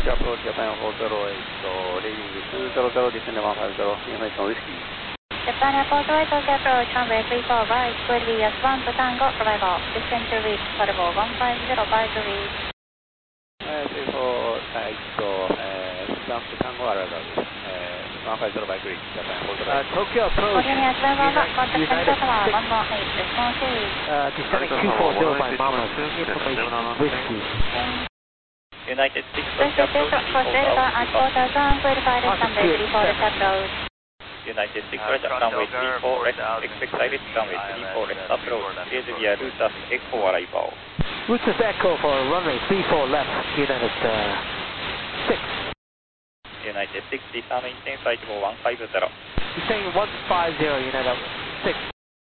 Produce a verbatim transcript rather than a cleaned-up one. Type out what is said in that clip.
approach, approach, Japan four zero eight, so leaving two zero zero, descend one five zero, information whiskey. Japan Airport eight okay, approach runway three four right, square V S one to Tango, arrival, descend to reach Carnival one five zero by the reach. Uh, three four right, so uh, jump to Tango arrival, uh, one five zero by grid, Japan four zero eight. Uh, Tokyo approach, United, United, United six, one more eight, response is. uh, descending two four zero by Mama, information whiskey. United six, Tokyo approach Delta at four thousand, verified runway three four left approach. United six, right, runway three four left, expect direct runway three four left approach, is via Lutas Echo arrival. Lutas Echo for runway three four left, United uh, six. United six, descend maintain flight level one five zero. You're saying one five zero, United six.